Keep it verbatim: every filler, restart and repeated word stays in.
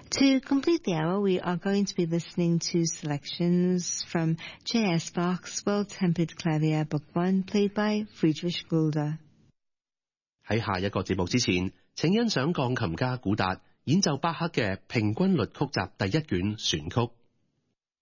To complete the hour, we are going to be listening to selections from J S Bach's Well-Tempered Clavier Book One, played by Friedrich Gulda. 喺下一個節目之前，請欣賞鋼琴家古達演奏巴克嘅平均律曲集第一卷旋曲。